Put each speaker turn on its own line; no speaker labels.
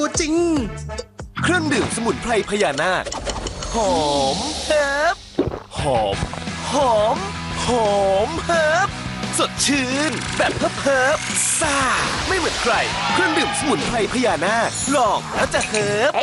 ตัวจริงเครื่องดื่มสมุนไพรพญานาคหอมเฮิบหอมหอมหอมเฮิบสดชื่นแบบเฮิบซ่าไม่เหมือนใครเครื่องดื่มสมุนไพรพญานาคลองแล้วจะเฮิบ